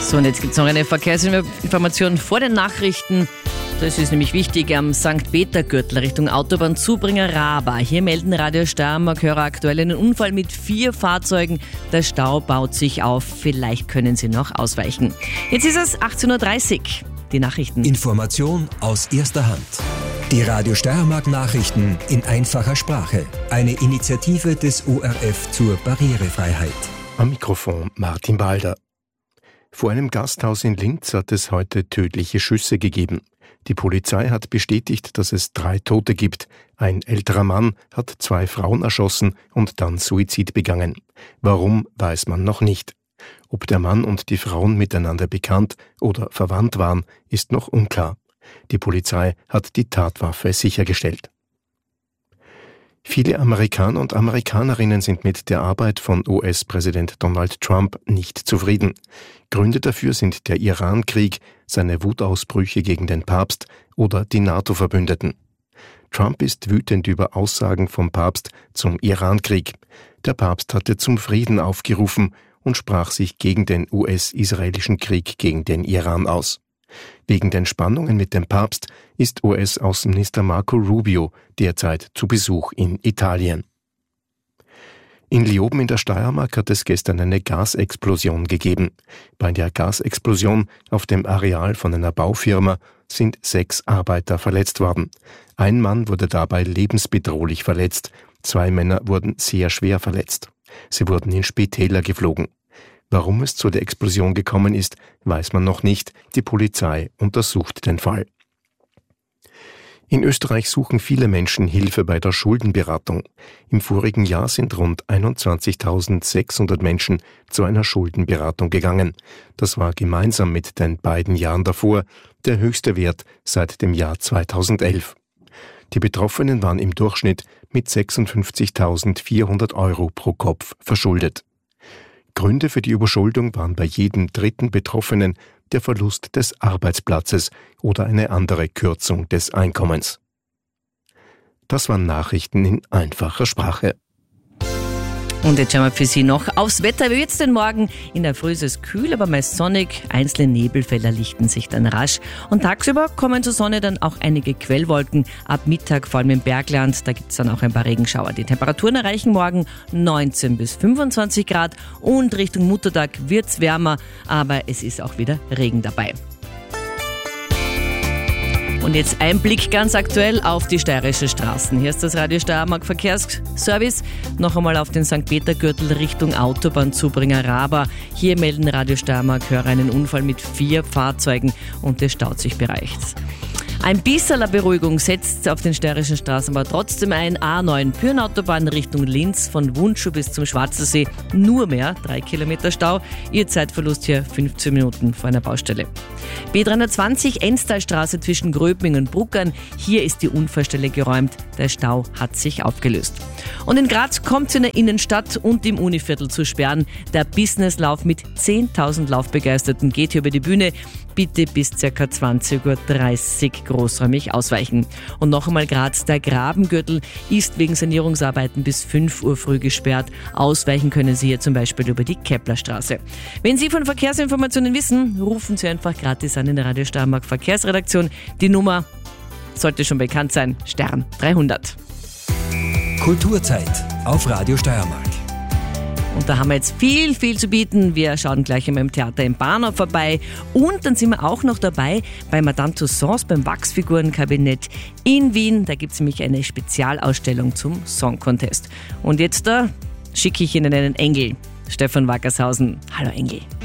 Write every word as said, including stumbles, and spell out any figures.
So, und jetzt gibt es noch eine Verkehrsinformation vor den Nachrichten. Das ist nämlich wichtig am Sankt Peter-Gürtel Richtung Autobahnzubringer Raba. Hier melden Radio Steiermark-Hörer aktuell einen Unfall mit vier Fahrzeugen. Der Stau baut sich auf. Vielleicht können Sie noch ausweichen. Jetzt ist es achtzehn Uhr dreißig. Die Nachrichten. Information aus erster Hand. Die Radio Steiermark Nachrichten in einfacher Sprache. Eine Initiative des O R F zur Barrierefreiheit. Am Mikrofon Martin Balder. Vor einem Gasthaus in Linz hat es heute tödliche Schüsse gegeben. Die Polizei hat bestätigt, dass es drei Tote gibt. Ein älterer Mann hat zwei Frauen erschossen und dann Suizid begangen. Warum, weiß man noch nicht. Ob der Mann und die Frauen miteinander bekannt oder verwandt waren, ist noch unklar. Die Polizei hat die Tatwaffe sichergestellt. Viele Amerikaner und Amerikanerinnen sind mit der Arbeit von U S-Präsident Donald Trump nicht zufrieden. Gründe dafür sind der Iran-Krieg, seine Wutausbrüche gegen den Papst oder die NATO-Verbündeten. Trump ist wütend über Aussagen vom Papst zum Iran-Krieg. Der Papst hatte zum Frieden aufgerufen und sprach sich gegen den U S-israelischen Krieg gegen den Iran aus. Wegen den Spannungen mit dem Papst ist U S-Außenminister Marco Rubio derzeit zu Besuch in Italien. In Leoben in der Steiermark hat es gestern eine Gasexplosion gegeben. Bei der Gasexplosion auf dem Areal von einer Baufirma sind sechs Arbeiter verletzt worden. Ein Mann wurde dabei lebensbedrohlich verletzt. Zwei Männer wurden sehr schwer verletzt. Sie wurden in Spitäler geflogen. Warum es zu der Explosion gekommen ist, weiß man noch nicht. Die Polizei untersucht den Fall. In Österreich suchen viele Menschen Hilfe bei der Schuldenberatung. Im vorigen Jahr sind rund einundzwanzigtausendsechshundert Menschen zu einer Schuldenberatung gegangen. Das war gemeinsam mit den beiden Jahren davor der höchste Wert seit dem Jahr zweitausendelf. Die Betroffenen waren im Durchschnitt mit sechsundfünfzigtausendvierhundert Euro pro Kopf verschuldet. Gründe für die Überschuldung waren bei jedem dritten Betroffenen der Verlust des Arbeitsplatzes oder eine andere Kürzung des Einkommens. Das waren Nachrichten in einfacher Sprache. Und jetzt schauen wir für Sie noch aufs Wetter. Wie wird's denn morgen? In der Früh ist es kühl, aber meist sonnig. Einzelne Nebelfelder lichten sich dann rasch. Und tagsüber kommen zur Sonne dann auch einige Quellwolken. Ab Mittag, vor allem im Bergland, da gibt's dann auch ein paar Regenschauer. Die Temperaturen erreichen morgen neunzehn bis fünfundzwanzig Grad. Und Richtung Muttertag wird's wärmer, aber es ist auch wieder Regen dabei. Und jetzt ein Blick ganz aktuell auf die steirischen Straßen. Hier ist das Radio Steiermark Verkehrsservice. Noch einmal auf den Sankt Peter-Gürtel Richtung Autobahnzubringer Raba. Hier melden Radio Steiermark-Hörer einen Unfall mit vier Fahrzeugen und es staut sich bereits. Ein bisschen Beruhigung setzt auf den steirischen Straßen aber trotzdem ein. A neun Pyhrn-Autobahn Richtung Linz von Wunschow bis zum Schwarzelsee. Nur mehr, drei Kilometer Stau. Ihr Zeitverlust hier fünfzehn Minuten vor einer Baustelle. B dreihundertzwanzig Enstalstraße zwischen Gröbming und Bruckern. Hier ist die Unfallstelle geräumt. Der Stau hat sich aufgelöst. Und in Graz kommt es in der Innenstadt und im Univiertel zu sperren. Der Businesslauf mit zehntausend Laufbegeisterten geht hier über die Bühne. Bitte bis ca. zwanzig Uhr dreißig großräumig ausweichen. Und noch einmal Graz, der Grabengürtel ist wegen Sanierungsarbeiten bis fünf Uhr früh gesperrt. Ausweichen können Sie hier zum Beispiel über die Keplerstraße. Wenn Sie von Verkehrsinformationen wissen, rufen Sie einfach gratis an in der Radio Steiermark Verkehrsredaktion. Die Nummer sollte schon bekannt sein, Stern dreihundert. Kulturzeit auf Radio Steiermark. Und da haben wir jetzt viel, viel zu bieten. Wir schauen gleich einmal im Theater im Bahnhof vorbei. Und dann sind wir auch noch dabei bei Madame Tussauds beim Wachsfigurenkabinett in Wien. Da gibt es nämlich eine Spezialausstellung zum Song Contest. Und jetzt da schicke ich Ihnen einen Engel. Stefan Wackershausen. Hallo Engel.